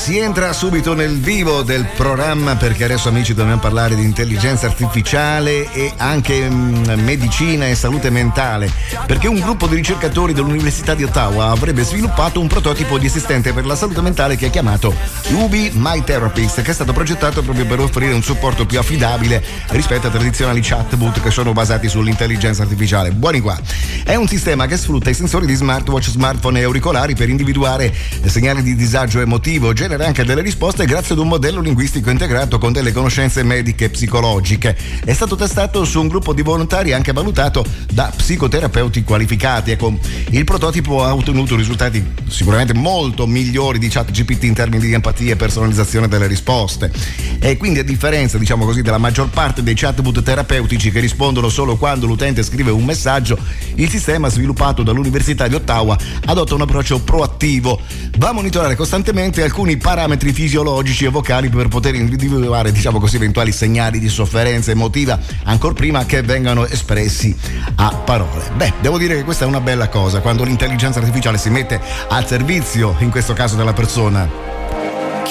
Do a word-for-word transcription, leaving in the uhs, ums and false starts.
si entra subito nel vivo del programma, perché adesso, amici, dobbiamo parlare di intelligenza artificiale e anche mh, medicina e salute mentale, perché un gruppo di ricercatori dell'Università di Ottawa avrebbe sviluppato un prototipo di assistente per la salute mentale che è chiamato Ubi My Therapist, che è stato progettato proprio per offrire un supporto più affidabile rispetto a tradizionali chatbot che sono basati sull'intelligenza artificiale. Buoni qua. È un sistema che sfrutta i sensori di smartwatch, smartphone e auricolari per individuare segnali di disagio emotivo, genera anche delle risposte grazie ad un modello linguistico integrato con delle conoscenze mediche e psicologiche. È stato testato su un gruppo di volontari e anche valutato da psicoterapeuti qualificati. Ecco, il prototipo ha ottenuto risultati sicuramente molto migliori di ChatGPT in termini di empatia e personalizzazione delle risposte. E quindi, a differenza, diciamo così, della maggior parte dei chatbot terapeutici che rispondono solo quando l'utente scrive un messaggio, il sistema sviluppato dall'Università di Ottawa adotta un approccio proattivo. Va a monitorare costantemente alcuni parametri fisiologici e vocali per poter individuare, diciamo così, eventuali segnali di sofferenza emotiva ancora prima che vengano espressi a parole. Beh, devo dire che questa è una bella cosa, quando l'intelligenza artificiale si mette al servizio, in questo caso, della persona.